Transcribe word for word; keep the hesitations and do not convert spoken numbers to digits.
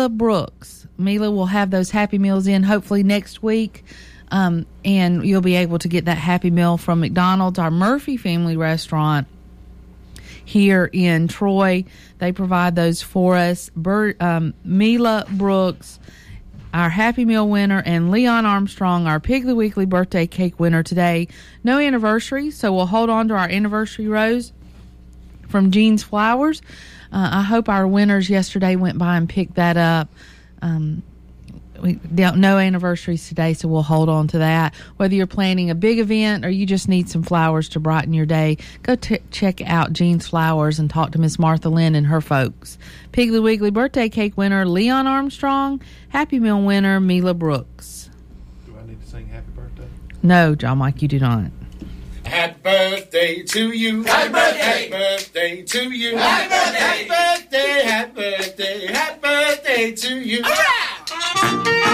Mila Brooks. Mila will have those Happy Meals in hopefully next week, um, and you'll be able to get that Happy Meal from McDonald's, our Murphy family restaurant here in Troy. They provide those for us. Bert, um, Mila Brooks, our Happy Meal winner, and Leon Armstrong, our Piggly Weekly birthday cake winner today. No anniversary, so we'll hold on to our anniversary rose from Jean's Flowers. Uh, I hope our winners yesterday went by and picked that up. Um, we don't no anniversaries today, so we'll hold on to that. Whether you're planning a big event or you just need some flowers to brighten your day, go t- check out Jean's Flowers and talk to Miss Martha Lynn and her folks. Piggly Wiggly birthday cake winner Leon Armstrong, Happy Meal winner Mila Brooks. Do I need to sing Happy Birthday? No, John Mike, you do not. Happy birthday to you. Happy birthday. Happy birthday to you. Happy birthday. Happy birthday. Happy birthday. Happy birthday to you. All right.